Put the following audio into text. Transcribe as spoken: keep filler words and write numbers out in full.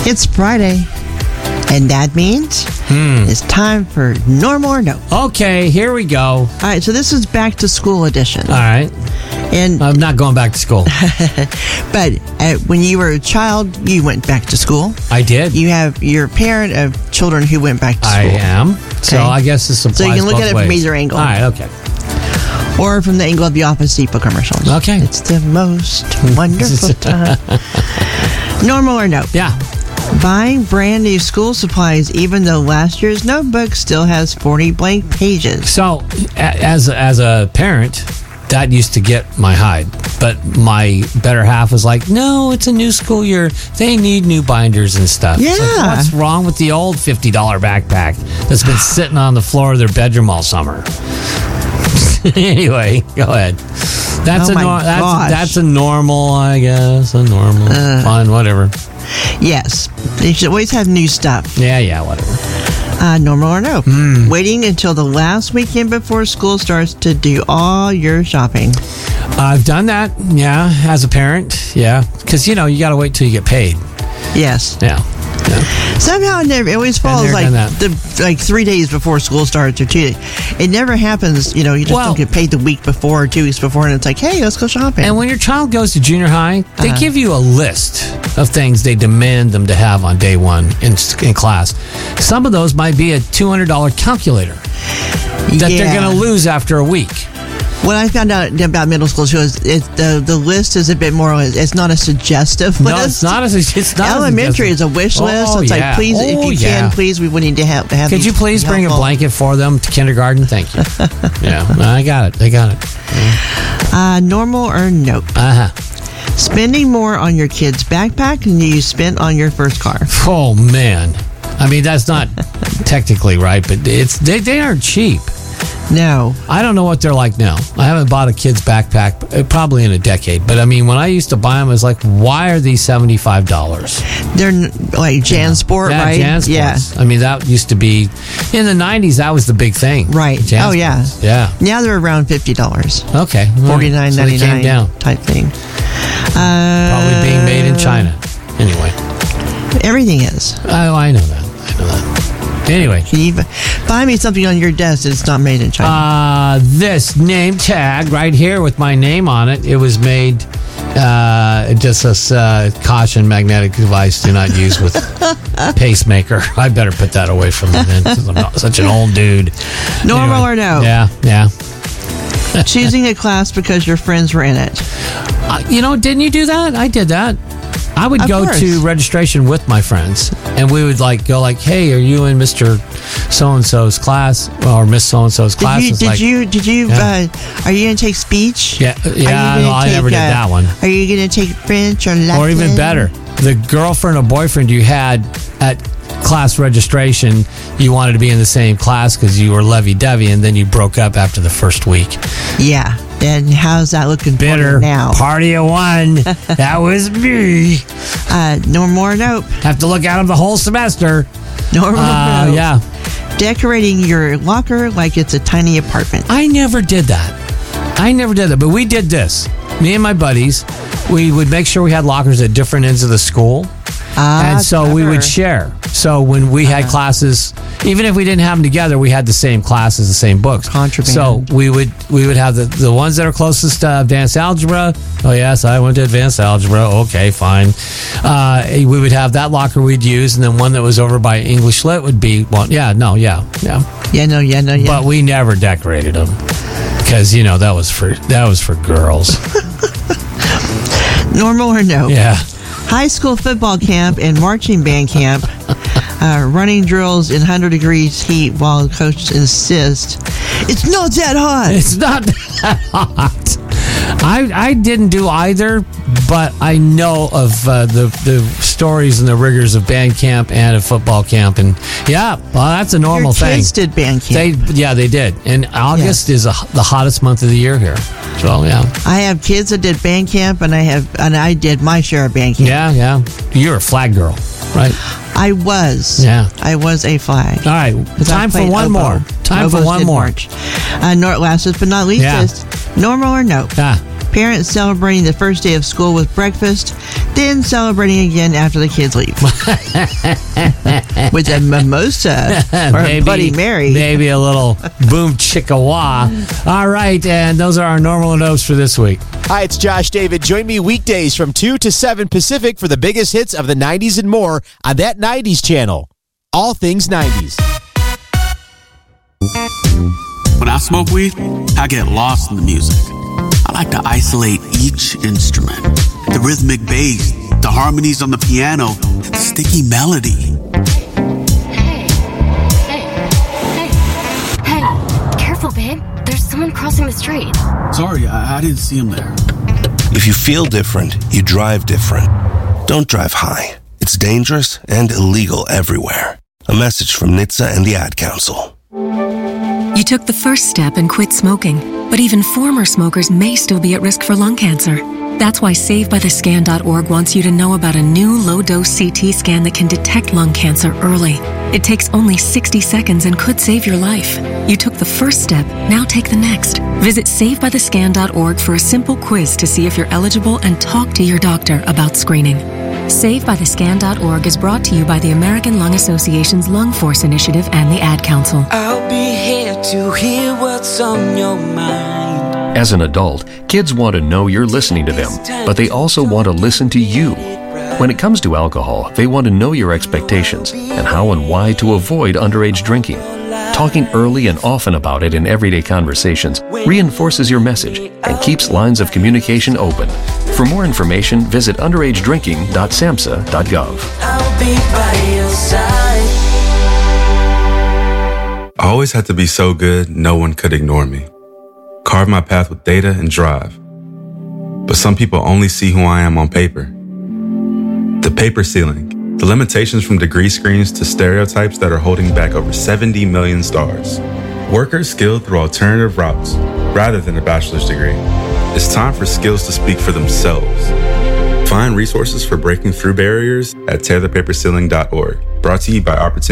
It's Friday, and that means Hmm. it's time for Normal or No. Okay, here we go. All right, so this is back to school edition. All right. And I'm not going back to school. but uh, when you were a child, you went back to school. I did. You have you're a parent of children who went back to I school. am. So Okay. I guess this applies So you can look both at it from ways. either angle. All right, okay. Or from the angle of the Office Depot commercials. Okay. It's the most wonderful time. Normal or no? Yeah. Buying brand new school supplies even though last year's notebook still has forty blank pages. So a- as as a parent, that used to get my hide. But my better half was like, no, it's a new school year. They need new binders and stuff. It's like, Yeah. what's wrong with the old fifty dollars backpack that's been sitting on the floor of their bedroom all summer? Anyway, go ahead. That's Oh a my nor- that's gosh. that's a normal, I guess. A normal. Uh. Fine, whatever. Yes, they should always have new stuff. Yeah, yeah, whatever. Uh, normal or no? Hmm. Waiting until the last weekend before school starts to do all your shopping. I've done that, yeah, as a parent, yeah. Because, you know, you got to wait till you get paid. Yes. Yeah. yeah. Somehow it, never, it always falls there, like done that. the like three days before school starts or two. It never happens. You know, you just Well- don't get paid the week before or two weeks before, and it's like, hey, let's go shopping. And when your child goes to junior high, they Uh-huh. give you a list of things they demand them to have on day one in, in class. Some of those might be a two hundred dollars calculator that Yeah. they're going to lose after a week. What I found out about middle school too is it, the the list is a bit more. It's not a suggestive list. No, it's not. A, it's not. Elementary a is a wish list. Oh, It's yeah. like, please, if Oh, you yeah. can, please, we would need to have. have Could these you please bring a helpful. blanket for them to kindergarten? Thank you. Yeah, I got it. I got it. Uh, normal or no? Uh huh. Spending more on your kid's backpack than you spent on your first car. Oh man, I mean that's not technically right, but it's they they aren't cheap. No. I don't know what they're like now. I haven't bought a kid's backpack uh, probably in a decade. But I mean, when I used to buy them, I was like, why are these seventy-five dollars? They're n- like JanSport, Yeah, right? JanSports. Yeah. I mean, that used to be, in the nineties, that was the big thing. Right. Oh, yeah. JanSports. Yeah. Now they're around fifty dollars. Okay. Forty-nine So they ninety-nine came down. type thing. Uh, Probably being made in China. Anyway. Everything is. Oh, I know that. I know that. Anyway. Can you even buy me something on your desk that's not made in China? Uh, this name tag right here with my name on it, it was made, uh, it just says, uh, caution, magnetic device do not use with pacemaker. I better put that away from me then, 'cause I'm not such an old dude. Normal Anyway. or no? Yeah, yeah. Choosing a class because your friends were in it. Uh, you know, didn't you do that? I did that. I would Of go course. to registration with my friends, and we would like go like, "Hey, are you in Mister So and So's class or Miss So and So's class?" Did you? It's Did like, you? Did you? Yeah. Uh, are you going to take speech? Yeah, Are you yeah. gonna No, I never take, did uh, that one. Are you going to take French or Latin? Or even better, the girlfriend or boyfriend you had at class registration, you wanted to be in the same class because you were lovey-dovey, and then you broke up after the first week. Yeah. And how's that looking for you Bitter. now? Party of one. That was me. Uh, normal or nope. Have to look at them the whole semester. Normal Uh, or nope. yeah. Decorating your locker like it's a tiny apartment. I never did that. I never did that, but we did this. Me and my buddies, we would make sure we had lockers at different ends of the school. Ah, and so we clever. would share. So when we had classes, even if we didn't have them together, we had the same classes, the same books. Contraband. So we would we would have the, the ones that are closest to advanced algebra. Oh yes, I went to advanced algebra. Okay, fine. Uh, we would have that locker we'd use, and then one that was over by English Lit would be one. Yeah, no, yeah, yeah. Yeah, no, yeah, no, yeah. But we never decorated them because you know that was for that was for girls. Normal or no. Yeah. High school football camp and marching band camp. Uh, running drills in one hundred degrees heat while coach insists it's not that hot. It's not that hot. I I didn't do either, but I know of uh, the the stories and the rigors of band camp and of football camp, and yeah, well, that's a normal Your thing. kids did band camp. They yeah they did, and August is a, the hottest month of the year here. So yeah, I have kids that did band camp, and I have and I did my share of band camp. yeah, yeah. You're a flag girl, right? I was. Yeah. I was a flag. All right, 'Cause I time for played one oboe. more. Time for Oboes one did more. march. Uh, nor- last but not least, Yeah. is normal or no. Ah, parents celebrating the first day of school with breakfast, then celebrating again after the kids leave. With a mimosa or a Bloody Mary. Maybe a little boom chicka wah. All right, and those are our normal notes for this week. Hi, it's Josh David. Join me weekdays from two to seven Pacific for the biggest hits of the nineties and more on that nineties channel. All things nineties. When I smoke weed, I get lost in the music. I like to isolate each instrument. The rhythmic bass, the harmonies on the piano, the sticky melody. Hey, hey, hey, hey, careful, babe. There's someone crossing the street. Sorry, I, I didn't see him there. If you feel different, you drive different. Don't drive high. It's dangerous and illegal everywhere. A message from N H T S A and the Ad Council. You took the first step and quit smoking, but even former smokers may still be at risk for lung cancer. That's why Save By The Scan dot org wants you to know about a new low-dose C T scan that can detect lung cancer early. It takes only sixty seconds and could save your life. You took the first step, now take the next. Visit Save By The Scan dot org for a simple quiz to see if you're eligible and talk to your doctor about screening. Save By The Scan dot org is brought to you by the American Lung Association's Lung Force Initiative and the Ad Council. I'll be here to hear what's on your mind. As an adult, kids want to know you're listening to them, but they also want to listen to you. When it comes to alcohol, they want to know your expectations and how and why to avoid underage drinking. Talking early and often about it in everyday conversations reinforces your message and keeps lines of communication open. For more information, visit underage drinking dot samhsa dot gov. I'll be by your side. I always had to be so good, no one could ignore me. Carve my path with data and drive. But some people only see who I am on paper. The paper ceiling, the limitations from degree screens to stereotypes that are holding back over seventy million stars. Workers skilled through alternative routes rather than a bachelor's degree. It's time for skills to speak for themselves. Find resources for breaking through barriers at tear the paper ceiling dot org. Brought to you by Opportunity